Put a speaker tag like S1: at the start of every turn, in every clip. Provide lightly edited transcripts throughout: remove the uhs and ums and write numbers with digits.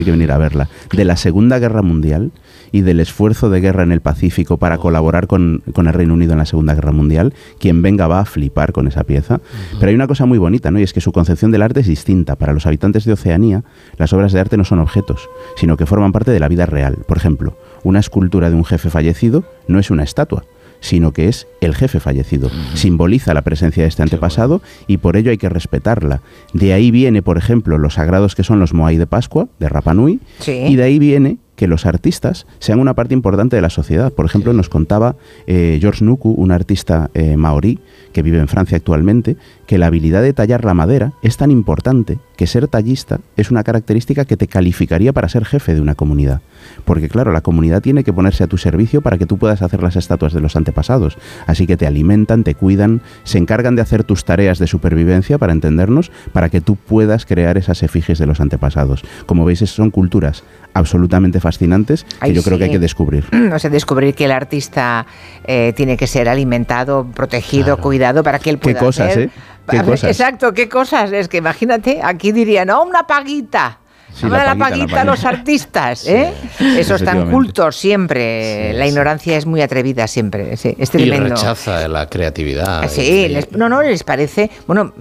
S1: que venir a verla, de la Segunda Guerra Mundial y del esfuerzo de guerra en el Pacífico para colaborar con el Reino Unido en la Segunda Guerra Mundial. Quien venga va a flipar con esa pieza. Pero hay una cosa muy bonita, ¿no? Y es que su concepción del arte es distinta. Para los habitantes de Oceanía, las obras de arte no son objetos, sino que forman parte de la vida real. Por ejemplo, una escultura de un jefe fallecido no es una estatua, sino que es el jefe fallecido. Simboliza la presencia de este antepasado y por ello hay que respetarla. De ahí viene, por ejemplo, los sagrados que son los Moai de Pascua, de Rapa Nui, y de ahí viene que los artistas sean una parte importante de la sociedad. Por ejemplo, nos contaba George Nuku, un artista maorí que vive en Francia actualmente, que la habilidad de tallar la madera es tan importante que ser tallista es una característica que te calificaría para ser jefe de una comunidad. Porque claro, la comunidad tiene que ponerse a tu servicio para que tú puedas hacer las estatuas de los antepasados. Así que te alimentan, te cuidan, se encargan de hacer tus tareas de supervivencia, para entendernos, para que tú puedas crear esas efigies de los antepasados. Como veis, son culturas absolutamente fascinantes que yo creo que hay que descubrir.
S2: O sea, descubrir que el artista tiene que ser alimentado, protegido, cuidado para que él pueda hacer.
S1: ¿Qué cosas?
S2: Exacto, qué cosas. Es que imagínate, aquí dirían, no, una paguita.
S1: Sí,
S2: la paguita a los artistas, ¿eh? Sí, esos tan cultos siempre. Sí, la ignorancia es muy atrevida siempre. Sí, es tremendo.
S3: Y rechaza la creatividad.
S2: Sí, les parece. Bueno,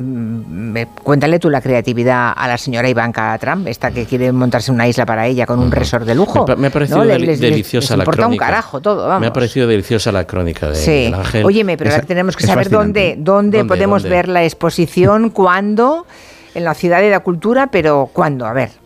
S2: cuéntale tú la creatividad a la señora Ivanka Trump, esta que quiere montarse una isla para ella con un resort de lujo.
S3: Me ha parecido deliciosa la crónica.
S2: Les importa un carajo todo, vamos.
S3: Me ha parecido deliciosa la crónica de Ángel.
S2: Óyeme, pero ahora tenemos que saber dónde podemos ver la exposición, cuándo, en la Ciudad de la Cultura, pero ¿cuándo?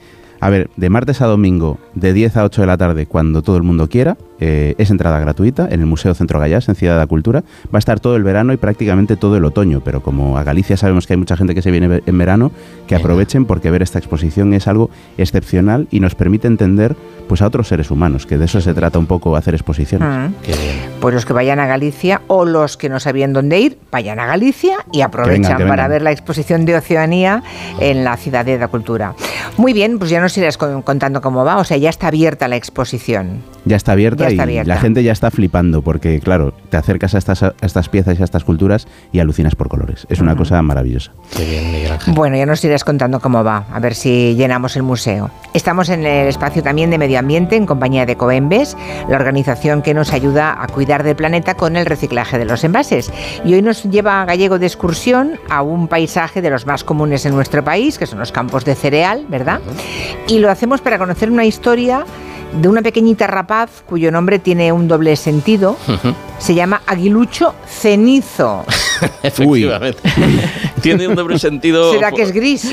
S1: A ver, de martes a domingo, de 10 a 8 de la tarde, cuando todo el mundo quiera. Es entrada gratuita en el Museo Centro Gallás, en Ciudad de la Cultura. Va a estar todo el verano y prácticamente todo el otoño, pero como a Galicia sabemos que hay mucha gente que se viene en verano, que aprovechen, porque ver esta exposición es algo excepcional y nos permite entender pues a otros seres humanos, que de eso se trata un poco, hacer exposiciones.
S2: Pues los que vayan a Galicia o los que no sabían dónde ir, vayan a Galicia y aprovechan que vengan para ver la exposición de Oceanía en la Ciudad de la Cultura. Muy bien, pues ya nos irás contando cómo va. O sea, ya está abierta la exposición.
S1: Ya está abierta y la gente ya está flipando porque, claro, te acercas a estas piezas y a estas culturas y alucinas por colores. Es una cosa maravillosa.
S3: Qué bien, Miguel Ángel.
S2: Bueno, ya nos irás contando cómo va, a ver si llenamos el museo. Estamos en el espacio también de medio ambiente en compañía de Coembes, la organización que nos ayuda a cuidar del planeta con el reciclaje de los envases. Y hoy nos lleva Gallego de excursión a un paisaje de los más comunes en nuestro país, que son los campos de cereal, ¿verdad? Y lo hacemos para conocer una historia de una pequeñita rapaz cuyo nombre tiene un doble sentido. Se llama Aguilucho Cenizo.
S3: Efectivamente. Tiene un doble sentido.
S2: ¿Será que es gris?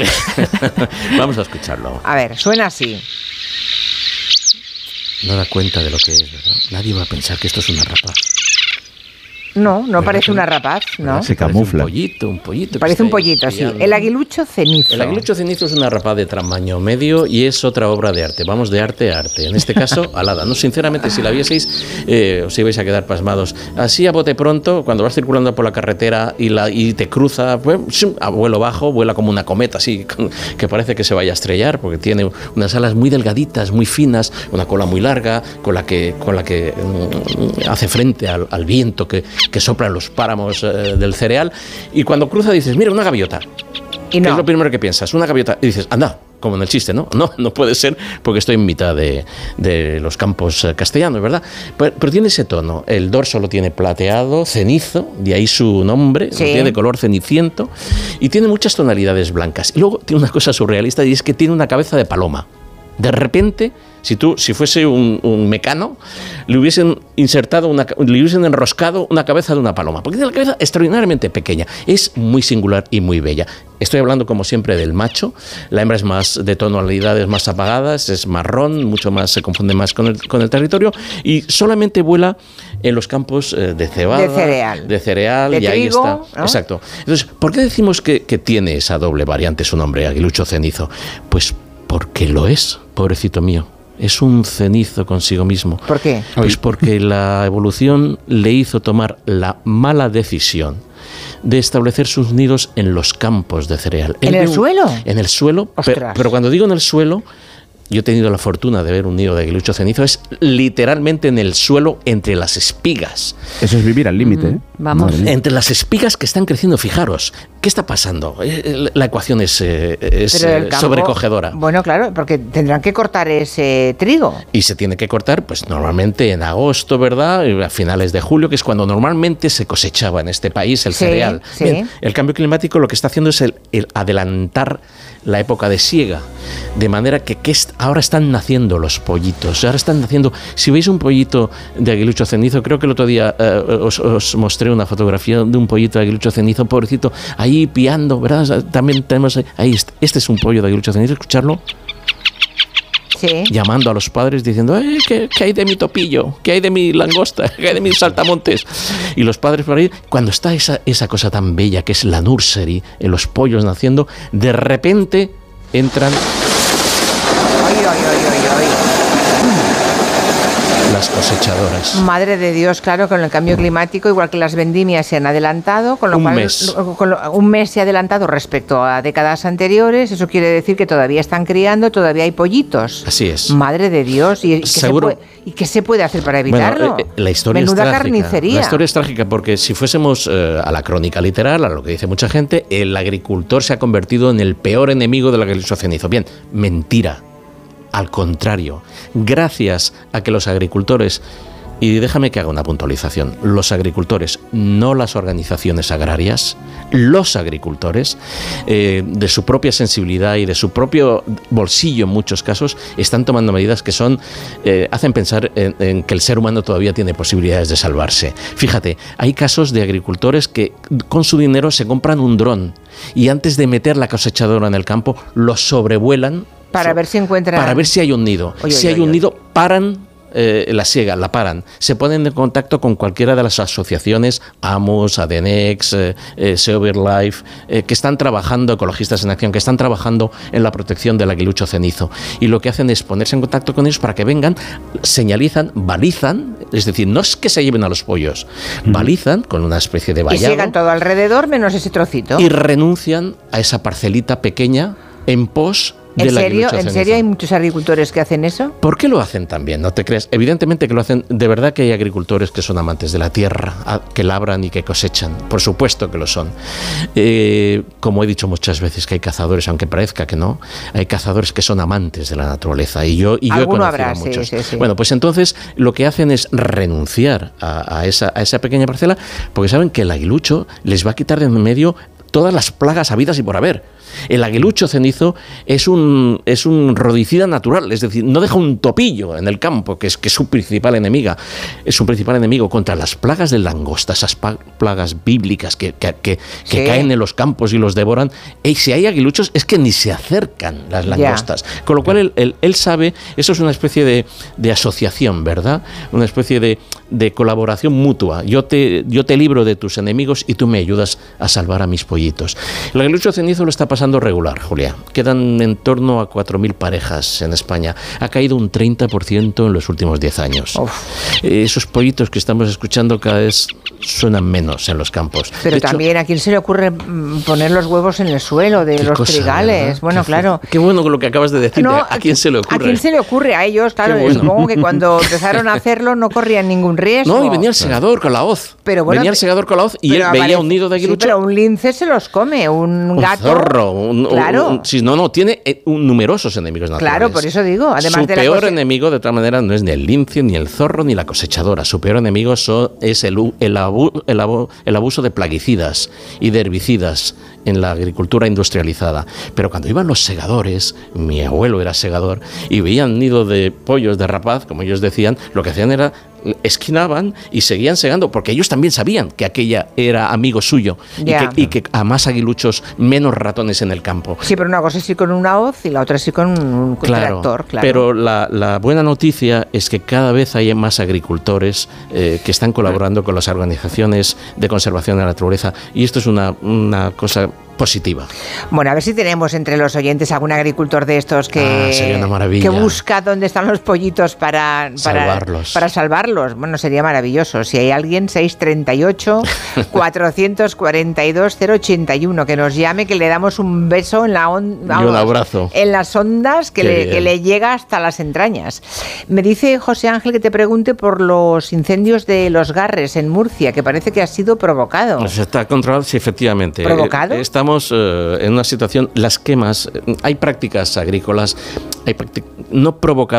S3: Vamos a escucharlo.
S2: A ver, suena así.
S3: No da cuenta de lo que es, ¿verdad? Nadie va a pensar que esto es una rapaz.
S2: No parece una rapaz, ¿no?
S1: Se camufla.
S3: Un pollito.
S2: Parece un pollito, sí. El aguilucho cenizo.
S3: El aguilucho cenizo es una rapaz de tamaño medio y es otra obra de arte. Vamos de arte a arte. En este caso, alada. No, sinceramente, si la vieseis, os ibais a quedar pasmados. Así a bote pronto, cuando vas circulando por la carretera y te cruza, pues, a vuelo bajo, vuela como una cometa, así, que parece que se vaya a estrellar, porque tiene unas alas muy delgaditas, muy finas, una cola muy larga, con la que hace frente al viento que sopla en los páramos del cereal, y cuando cruza dices, mira, una gaviota. ¿Qué es lo primero que piensas? Una gaviota. Y dices, anda, como en el chiste, ¿no? No puede ser, porque estoy en mitad de los campos castellanos, ¿verdad? Pero tiene ese tono. El dorso lo tiene plateado, cenizo, de ahí su nombre, lo tiene de color ceniciento, y tiene muchas tonalidades blancas. Y luego tiene una cosa surrealista, y es que tiene una cabeza de paloma. De repente, si fuese un mecano, le hubiesen enroscado una cabeza de una paloma, porque tiene la cabeza extraordinariamente pequeña. Es muy singular y muy bella. Estoy hablando, como siempre, del macho. La hembra es más de tonalidades más apagadas, es marrón, mucho más, se confunde más con el territorio, y solamente vuela en los campos de cebada, de cereal,
S2: de
S3: y ahí
S2: trigo,
S3: está.
S2: ¿no?
S3: Exacto. Entonces, ¿por qué decimos que tiene esa doble variante su nombre, aguilucho cenizo? Pues porque lo es, pobrecito mío. Es un cenizo consigo mismo.
S2: ¿Por qué?
S3: Pues porque la evolución le hizo tomar la mala decisión de establecer sus nidos en los campos de cereal.
S2: ¿En el suelo?
S3: En el suelo, pero cuando digo en el suelo, yo he tenido la fortuna de ver un nido de aguilucho cenizo, es literalmente en el suelo, entre las espigas.
S1: Eso es vivir al límite, ¿eh?
S2: Vamos.
S3: Entre las espigas que están creciendo, fijaros, ¿Qué está pasando? La ecuación es
S2: campo,
S3: sobrecogedora.
S2: Bueno, claro, porque tendrán que cortar ese trigo.
S3: Y se tiene que cortar, pues normalmente en agosto, ¿verdad? A finales de julio, que es cuando normalmente se cosechaba en este país el cereal.
S2: Sí.
S3: Bien, el cambio climático lo que está haciendo es el adelantar la época de siega, de manera que ahora están naciendo los pollitos. Ahora están naciendo. Si veis un pollito de aguilucho cenizo, creo que el otro día os mostré una fotografía de un pollito de aguilucho cenizo, pobrecito, ahí piando, ¿verdad? También tenemos ahí, este es un pollo de aguilucho cenizo, escucharlo.
S2: Sí.
S3: Llamando a los padres diciendo, ¿qué hay de mi topillo? ¿Qué hay de mi langosta? ¿Qué hay de mis saltamontes? Y los padres por ahí, cuando está esa cosa tan bella que es la nursery, en los pollos naciendo, de repente entran las cosechadoras.
S2: Madre de Dios, claro, con el cambio climático, igual que las vendimias se han adelantado, con lo cual un mes se ha adelantado respecto a décadas anteriores. Eso quiere decir que todavía están criando, todavía hay pollitos.
S3: Así es.
S2: Madre de Dios. ¿Y qué se puede hacer para evitarlo?
S3: Bueno, la historia
S2: Menuda
S3: es trágica.
S2: Carnicería.
S3: La historia es trágica porque si fuésemos a la crónica literal, a lo que dice mucha gente, el agricultor se ha convertido en el peor enemigo del aguilucho cenizo. Bien, mentira. Al contrario, gracias a que los agricultores, y déjame que haga una puntualización, los agricultores, no las organizaciones agrarias, los agricultores, de su propia sensibilidad y de su propio bolsillo en muchos casos, están tomando medidas que hacen pensar en que el ser humano todavía tiene posibilidades de salvarse. Fíjate, hay casos de agricultores que con su dinero se compran un dron y antes de meter la cosechadora en el campo, lo sobrevuelan
S2: para ver si encuentran...
S3: Para ver si hay un nido. Si hay un nido, paran la siega, la paran. Se ponen en contacto con cualquiera de las asociaciones, AMUS, ADENEX, SeoBirdLife, que están trabajando, Ecologistas en Acción, que están trabajando en la protección del aguilucho cenizo. Y lo que hacen es ponerse en contacto con ellos para que vengan, señalizan, balizan, es decir, no es que se lleven a los pollos, balizan con una especie de vallado.
S2: Y llegan todo alrededor menos ese trocito.
S3: Y renuncian a esa parcelita pequeña en pos
S2: ¿En serio hay muchos agricultores que hacen eso?
S3: ¿Por qué lo hacen también? No te creas. Evidentemente que lo hacen. De verdad que hay agricultores que son amantes de la tierra, que labran y que cosechan. Por supuesto que lo son. Como he dicho muchas veces que hay cazadores, aunque parezca que no, hay cazadores que son amantes de la naturaleza. Y yo he conocido a muchos. Sí. Bueno, pues entonces lo que hacen es renunciar a esa pequeña parcela porque saben que el aguilucho les va a quitar de en medio todas las plagas habidas y por haber. El aguilucho cenizo es un rodicida natural, es decir, no deja un topillo en el campo, que es su principal enemiga. Es su principal enemigo contra las plagas de langosta, esas plagas bíblicas que caen en los campos y los devoran. Y si hay aguiluchos, es que ni se acercan las langostas. Con lo cual él sabe, eso es una especie de asociación, ¿verdad? Una especie de colaboración mutua. Yo te libro de tus enemigos y tú me ayudas a salvar a mis pollitos. El aguilucho cenizo lo está pasando regular, Julia. Quedan en torno a 4.000 parejas en España. Ha caído un 30% en los últimos 10 años. Esos pollitos que estamos escuchando cada vez suenan menos en los campos.
S2: Pero también, ¿a quién se le ocurre poner los huevos en el suelo de los trigales? ¿Verdad? Bueno, claro.
S3: Qué bueno lo que acabas de decir. No, ¿a quién se le ocurre?
S2: ¿A quién se le ocurre? A ellos, claro. Bueno. Supongo que cuando empezaron a hacerlo no corrían ningún riesgo.
S3: No, y venía el segador con la hoz. Venía el segador con la hoz y él veía un nido de aguilucho.
S2: Sí, pero un lince se los come, un gato.
S3: Zorro,
S2: claro.
S3: Tiene numerosos enemigos naturales.
S2: Claro, por eso digo. Además
S3: su peor enemigo, de otra manera, no es ni el lince, ni el zorro, ni la cosechadora. Su peor enemigo es el abuso de plaguicidas y de herbicidas en la agricultura industrializada. Pero cuando iban los segadores, mi abuelo era segador, y veían nido de pollos de rapaz, como ellos decían, lo que hacían era esquinaban y seguían segando, porque ellos también sabían que aquella era amigo suyo y que a más aguiluchos, menos ratones en el campo.
S2: Sí, pero una cosa es ir con una hoz y la otra es ir con un tractor. Claro.
S3: Pero la buena noticia es que cada vez hay más agricultores que están colaborando con las organizaciones de conservación de la naturaleza, y esto es una cosa positiva.
S2: Bueno, a ver si tenemos entre los oyentes algún agricultor de estos
S3: sería una maravilla.
S2: que busca dónde están los pollitos para salvarlos. Bueno, sería maravilloso. Si hay alguien, 638 442 081, que nos llame, que le damos un beso en la onda.
S3: Y un abrazo.
S2: En las ondas que le llega hasta las entrañas. Me dice José Ángel que te pregunte por los incendios de Los Garres en Murcia, que parece que ha sido provocado.
S3: Se está controlado, sí, efectivamente.
S2: ¿Provocado?
S3: Estamos en una situación, las quemas, hay prácticas agrícolas, no provocadas